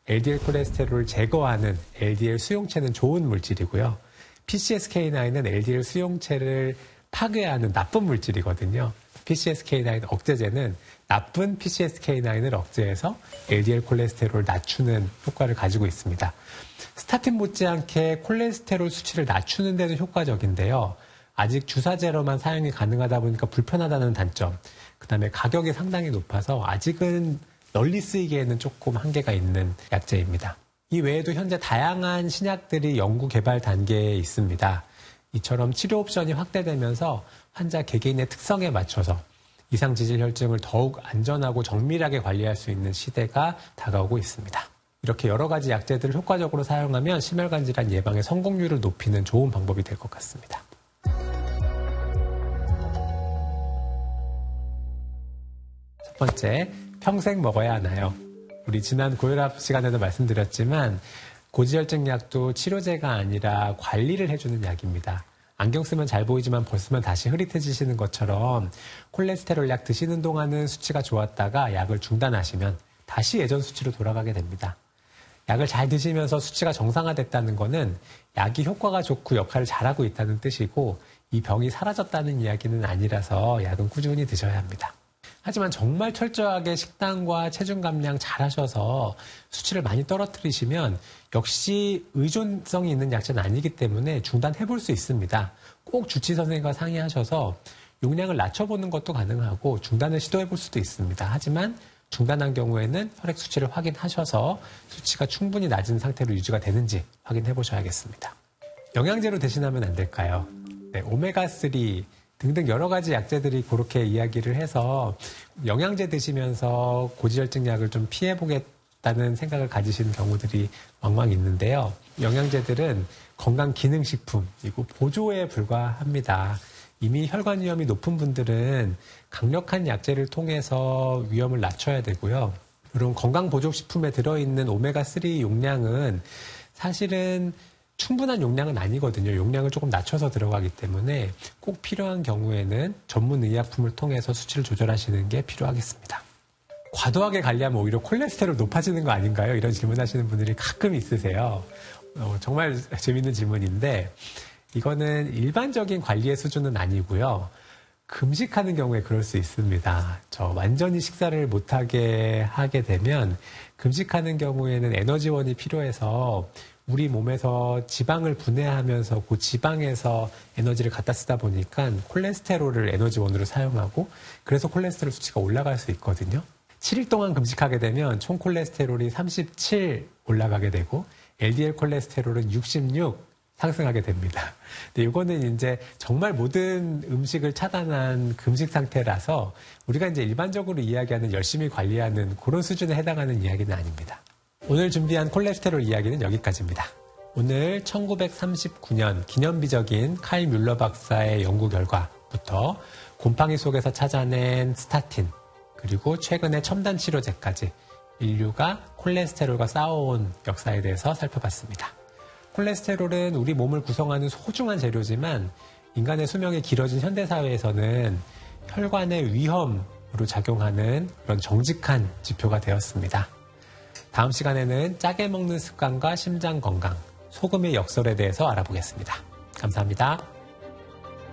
LDL 콜레스테롤을 제거하는 LDL 수용체는 좋은 물질이고요. PCSK9은 LDL 수용체를 파괴하는 나쁜 물질이거든요. PCSK9 억제제는 나쁜 PCSK9을 억제해서 LDL 콜레스테롤을 낮추는 효과를 가지고 있습니다. 스타틴 못지않게 콜레스테롤 수치를 낮추는 데도 효과적인데요. 아직 주사제로만 사용이 가능하다 보니까 불편하다는 단점, 그 다음에 가격이 상당히 높아서 아직은 널리 쓰이기에는 조금 한계가 있는 약제입니다. 이 외에도 현재 다양한 신약들이 연구 개발 단계에 있습니다. 이처럼 치료 옵션이 확대되면서 환자 개개인의 특성에 맞춰서 이상지질혈증을 더욱 안전하고 정밀하게 관리할 수 있는 시대가 다가오고 있습니다. 이렇게 여러 가지 약제들을 효과적으로 사용하면 심혈관 질환 예방의 성공률을 높이는 좋은 방법이 될 것 같습니다. 첫 번째, 평생 먹어야 하나요? 우리 지난 고혈압 시간에도 말씀드렸지만 고지혈증 약도 치료제가 아니라 관리를 해주는 약입니다. 안경 쓰면 잘 보이지만 벗으면 다시 흐릿해지시는 것처럼 콜레스테롤 약 드시는 동안은 수치가 좋았다가 약을 중단하시면 다시 예전 수치로 돌아가게 됩니다. 약을 잘 드시면서 수치가 정상화됐다는 것은 약이 효과가 좋고 역할을 잘하고 있다는 뜻이고 이 병이 사라졌다는 이야기는 아니라서 약은 꾸준히 드셔야 합니다. 하지만 정말 철저하게 식단과 체중 감량 잘 하셔서 수치를 많이 떨어뜨리시면 역시 의존성이 있는 약제는 아니기 때문에 중단해 볼 수 있습니다. 꼭 주치 선생님과 상의하셔서 용량을 낮춰보는 것도 가능하고 중단을 시도해 볼 수도 있습니다. 하지만 중단한 경우에는 혈액 수치를 확인하셔서 수치가 충분히 낮은 상태로 유지가 되는지 확인해 보셔야겠습니다. 영양제로 대신하면 안 될까요? 네, 오메가3 등등 여러 가지 약제들이 그렇게 이야기를 해서 영양제 드시면서 고지혈증 약을 좀 피해보겠다는 생각을 가지시는 경우들이 왕왕 있는데요. 영양제들은 건강기능식품이고 보조에 불과합니다. 이미 혈관 위험이 높은 분들은 강력한 약제를 통해서 위험을 낮춰야 되고요. 이런 건강보조식품에 들어있는 오메가3 용량은 사실은 충분한 용량은 아니거든요. 용량을 조금 낮춰서 들어가기 때문에 꼭 필요한 경우에는 전문 의약품을 통해서 수치를 조절하시는 게 필요하겠습니다. 과도하게 관리하면 오히려 콜레스테롤 높아지는 거 아닌가요? 이런 질문하시는 분들이 가끔 있으세요. 정말 재밌는 질문인데 이거는 일반적인 관리의 수준은 아니고요. 금식하는 경우에 그럴 수 있습니다. 완전히 식사를 못하게 하게 되면 금식하는 경우에는 에너지원이 필요해서 우리 몸에서 지방을 분해하면서 그 지방에서 에너지를 갖다 쓰다 보니까 콜레스테롤을 에너지원으로 사용하고 그래서 콜레스테롤 수치가 올라갈 수 있거든요. 7일 동안 금식하게 되면 총 콜레스테롤이 37 올라가게 되고 LDL 콜레스테롤은 66 상승하게 됩니다. 근데 이거는 이제 정말 모든 음식을 차단한 금식 상태라서 우리가 이제 일반적으로 이야기하는 열심히 관리하는 그런 수준에 해당하는 이야기는 아닙니다. 오늘 준비한 콜레스테롤 이야기는 여기까지입니다. 오늘 1939년 기념비적인 칼 뮬러 박사의 연구 결과부터 곰팡이 속에서 찾아낸 스타틴, 그리고 최근의 첨단 치료제까지 인류가 콜레스테롤과 싸워온 역사에 대해서 살펴봤습니다. 콜레스테롤은 우리 몸을 구성하는 소중한 재료지만 인간의 수명이 길어진 현대사회에서는 혈관의 위험으로 작용하는 그런 정직한 지표가 되었습니다. 다음 시간에는 짜게 먹는 습관과 심장 건강, 소금의 역설에 대해서 알아보겠습니다. 감사합니다.